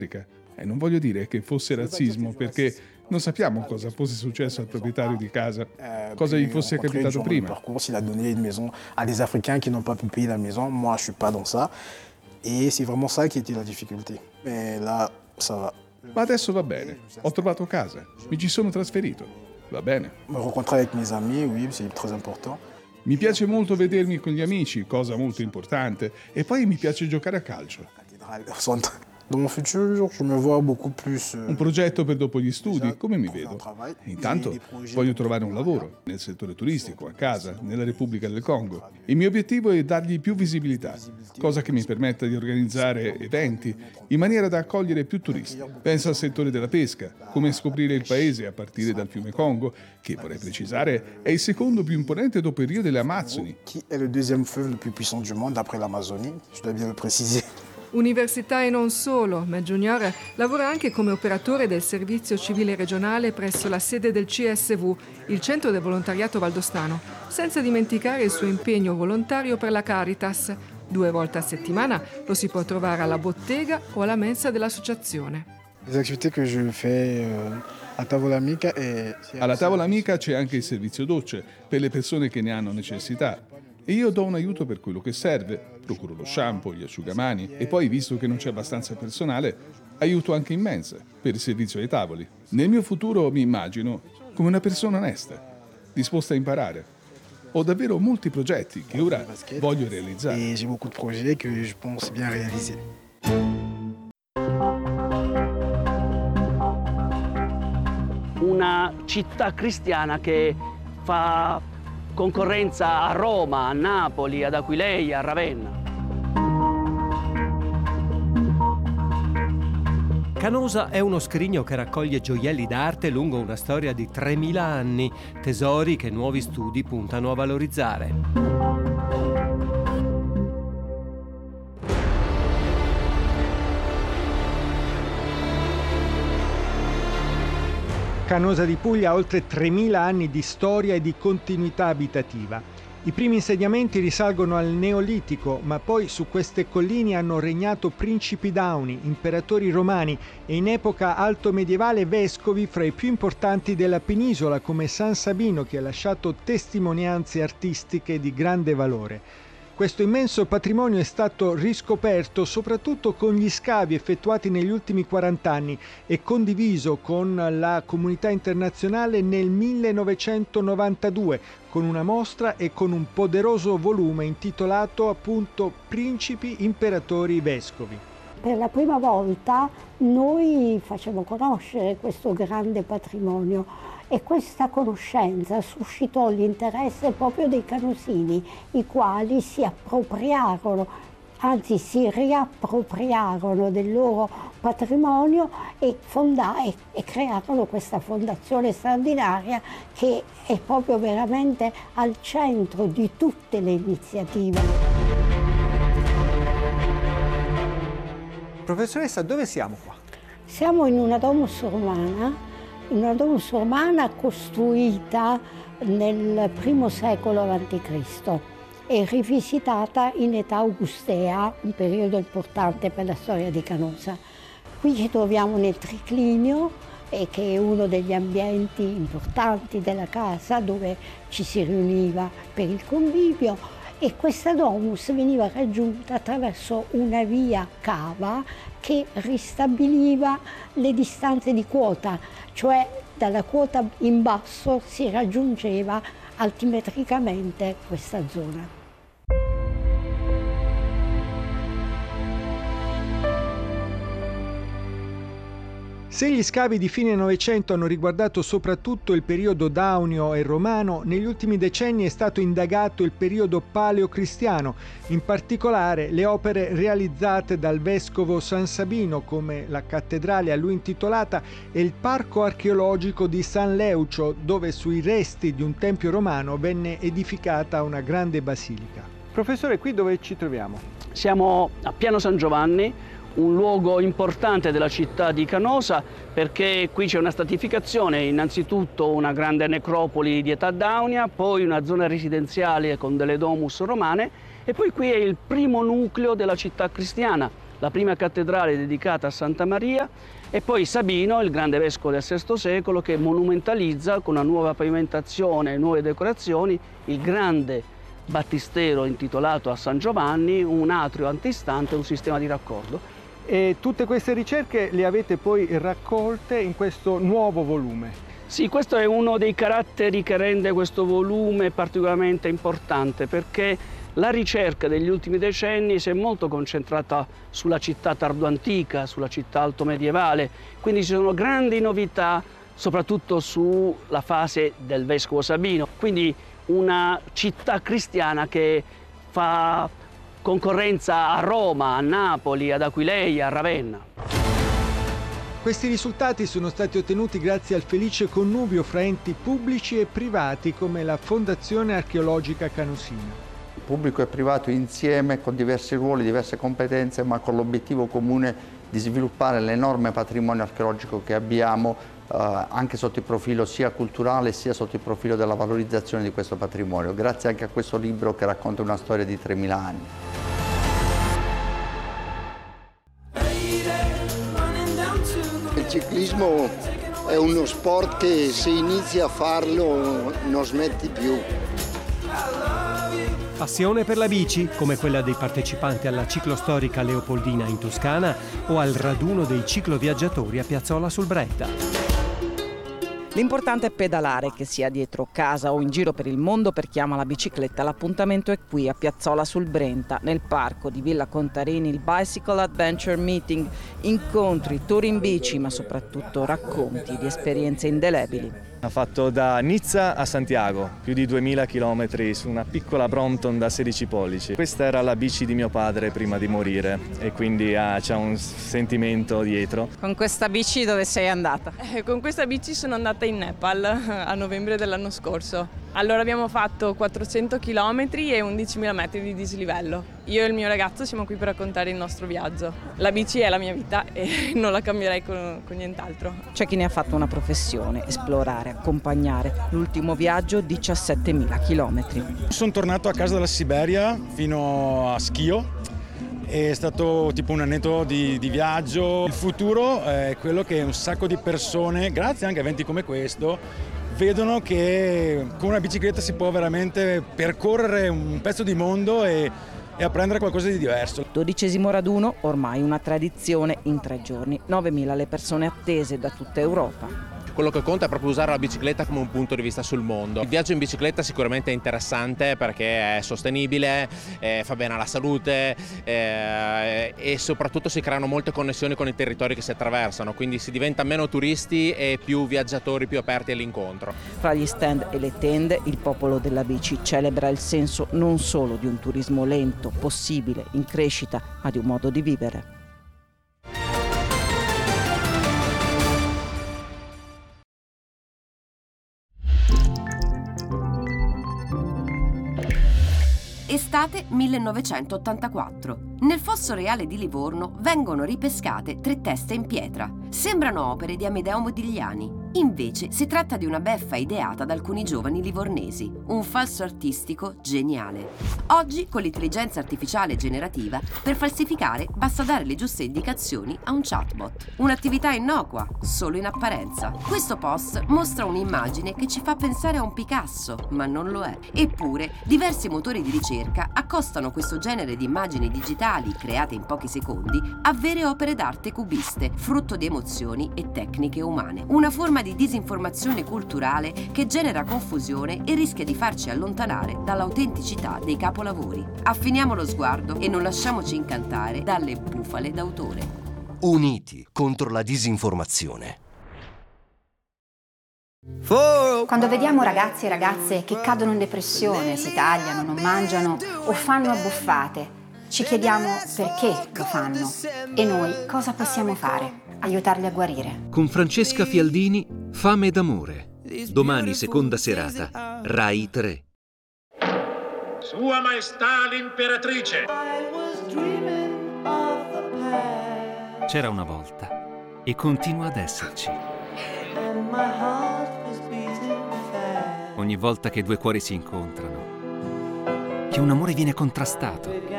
E non voglio dire che fosse razzismo, perché non sappiamo cosa fosse successo al proprietario di casa, cosa gli fosse capitato prima. Il a donné une maison à des Africains qui n'ont pas pu payer la maison. Moi, je suis pas dans ça. Et c'est vraiment ça qui était la difficulté. Mais là, ça va. Ma adesso va bene, ho trovato casa, mi ci sono trasferito, va bene. Me rencontrer avec mes amis, oui, c'est très important. Mi piace molto vedermi con gli amici, cosa molto importante, e poi mi piace giocare a calcio. Dans mon futur, je me vois beaucoup plus. Un progetto per dopo gli studi, come mi vedo? Intanto voglio trovare un lavoro nel settore turistico, a casa, nella Repubblica del Congo. Il mio obiettivo è dargli più visibilità, cosa che mi permetta di organizzare eventi in maniera da accogliere più turisti. Penso al settore della pesca, come scoprire il paese a partire dal fiume Congo, che vorrei precisare è il secondo più imponente dopo il Rio delle Amazzoni. Qui est le deuxième fleuve le plus puissant du monde après l'Amazonie, je dois bien le préciser. Università e non solo, Matt Junior lavora anche come operatore del servizio civile regionale presso la sede del CSV, il Centro del Volontariato Valdostano, senza dimenticare il suo impegno volontario per la Caritas. 2 volte a settimana lo si può trovare alla bottega o alla mensa dell'associazione. Les activités que je fais a Tavola Amica Alla Tavola Amica c'è anche il servizio docce per le persone che ne hanno necessità. E io do un aiuto per quello che serve, procuro lo shampoo, gli asciugamani e poi, visto che non c'è abbastanza personale, aiuto anche in mensa per il servizio ai tavoli. Nel mio futuro mi immagino come una persona onesta, disposta a imparare. Ho davvero molti progetti che ora voglio realizzare. Et j'ai beaucoup de projets que je pense bien réaliser. Una città cristiana che fa concorrenza a Roma, a Napoli, ad Aquileia, a Ravenna. Canosa è uno scrigno che raccoglie gioielli d'arte lungo una storia di 3000 anni, tesori che nuovi studi puntano a valorizzare. Canosa di Puglia ha oltre 3.000 anni di storia e di continuità abitativa. I primi insediamenti risalgono al Neolitico, ma poi su queste colline hanno regnato principi dauni, imperatori romani e in epoca alto medievale vescovi fra i più importanti della penisola come San Sabino, che ha lasciato testimonianze artistiche di grande valore. Questo immenso patrimonio è stato riscoperto soprattutto con gli scavi effettuati negli ultimi 40 anni e condiviso con la comunità internazionale nel 1992 con una mostra e con un poderoso volume intitolato appunto Principi, Imperatori, Vescovi. Per la prima volta noi facciamo conoscere questo grande patrimonio e questa conoscenza suscitò l'interesse proprio dei canosini, i quali si appropriarono, anzi si riappropriarono del loro patrimonio e crearono questa fondazione straordinaria che è proprio veramente al centro di tutte le iniziative. Professoressa, dove siamo qua? Siamo in una domus romana costruita nel I secolo a.C. e rivisitata in età augustea, un periodo importante per la storia di Canosa. Qui ci troviamo nel triclinio, che è uno degli ambienti importanti della casa dove ci si riuniva per il convivio, e questa domus veniva raggiunta attraverso una via cava che ristabiliva le distanze di quota, cioè dalla quota in basso si raggiungeva altimetricamente questa zona. Se gli scavi di fine Novecento hanno riguardato soprattutto il periodo daunio e romano, negli ultimi decenni è stato indagato il periodo paleocristiano, in particolare le opere realizzate dal vescovo San Sabino, come la cattedrale a lui intitolata e il parco archeologico di San Leucio, dove sui resti di un tempio romano venne edificata una grande basilica. Professore, qui dove ci troviamo? Siamo a Piano San Giovanni, un luogo importante della città di Canosa, perché qui c'è una stratificazione, innanzitutto una grande necropoli di età daunia, poi una zona residenziale con delle domus romane e poi qui è il primo nucleo della città cristiana, la prima cattedrale dedicata a Santa Maria, e poi Sabino, il grande vescovo del VI secolo, che monumentalizza con una nuova pavimentazione e nuove decorazioni il grande battistero intitolato a San Giovanni, un atrio antistante e un sistema di raccordo. E tutte queste ricerche le avete poi raccolte in questo nuovo volume. Sì, questo è uno dei caratteri che rende questo volume particolarmente importante, perché la ricerca degli ultimi decenni si è molto concentrata sulla città tardoantica, sulla città altomedievale, quindi ci sono grandi novità soprattutto sulla fase del vescovo Sabino, quindi una città cristiana che fa concorrenza a Roma, a Napoli, ad Aquileia, a Ravenna. Questi risultati sono stati ottenuti grazie al felice connubio fra enti pubblici e privati come la Fondazione Archeologica Canosina. Pubblico e privato insieme, con diversi ruoli, diverse competenze, ma con l'obiettivo comune di sviluppare l'enorme patrimonio archeologico che abbiamo, anche sotto il profilo sia culturale sia sotto il profilo della valorizzazione di questo patrimonio, grazie anche a questo libro che racconta una storia di 3000 anni. Il ciclismo è uno sport che se inizi a farlo non smetti più. Passione per la bici, come quella dei partecipanti alla ciclostorica Leopoldina in Toscana o al raduno dei cicloviaggiatori a Piazzola sul Brenta. L'importante è pedalare, che sia dietro casa o in giro per il mondo. Per chi ama la bicicletta, l'appuntamento è qui a Piazzola sul Brenta, nel parco di Villa Contarini, il Bicycle Adventure Meeting, incontri, tour in bici, ma soprattutto racconti di esperienze indelebili. Ha fatto da Nizza a Santiago, più di 2000 km su una piccola Brompton da 16 pollici. Questa era la bici di mio padre prima di morire e quindi c'è un sentimento dietro. Con questa bici dove sei andata? Con questa bici sono andata in Nepal a novembre dell'anno scorso. Allora abbiamo fatto 400 km e 11.000 metri di dislivello. Io e il mio ragazzo siamo qui per raccontare il nostro viaggio. La bici è la mia vita e non la cambierei con nient'altro. C'è chi ne ha fatto una professione, esplorare, accompagnare. L'ultimo viaggio 17.000 km. Sono tornato a casa dalla Siberia fino a Schio. È stato tipo un annetto di viaggio. Il futuro è quello che un sacco di persone, grazie anche a eventi come questo, vedono che con una bicicletta si può veramente percorrere un pezzo di mondo e apprendere qualcosa di diverso. 12° raduno, ormai una tradizione, in 3 giorni. 9.000 le persone attese da tutta Europa. Quello che conta è proprio usare la bicicletta come un punto di vista sul mondo. Il viaggio in bicicletta sicuramente è interessante perché è sostenibile, fa bene alla salute e soprattutto si creano molte connessioni con i territori che si attraversano, quindi si diventa meno turisti e più viaggiatori, più aperti all'incontro. Fra gli stand e le tende, il popolo della bici celebra il senso non solo di un turismo lento, possibile, in crescita, ma di un modo di vivere. Estate 1984. Nel Fosso Reale di Livorno vengono ripescate 3 teste in pietra. Sembrano opere di Amedeo Modigliani. Invece si tratta di una beffa ideata da alcuni giovani livornesi, un falso artistico geniale. Oggi, con l'intelligenza artificiale generativa, per falsificare basta dare le giuste indicazioni a un chatbot. Un'attività innocua, solo in apparenza. Questo post mostra un'immagine che ci fa pensare a un Picasso, ma non lo è. Eppure, diversi motori di ricerca accostano questo genere di immagini digitali create in pochi secondi a vere opere d'arte cubiste, frutto di emozioni e tecniche umane. Una forma di disinformazione culturale che genera confusione e rischia di farci allontanare dall'autenticità dei capolavori. Affiniamo lo sguardo e non lasciamoci incantare dalle bufale d'autore. Uniti contro la disinformazione. Quando vediamo ragazzi e ragazze che cadono in depressione, si tagliano, non mangiano o fanno abbuffate, ci chiediamo perché lo fanno e noi cosa possiamo fare? Aiutarli a guarire. Con Francesca Fialdini, Fame d'amore. Domani seconda serata, Rai 3. Sua Maestà l'Imperatrice. C'era una volta e continua ad esserci. Ogni volta che 2 cuori si incontrano, che un amore viene contrastato,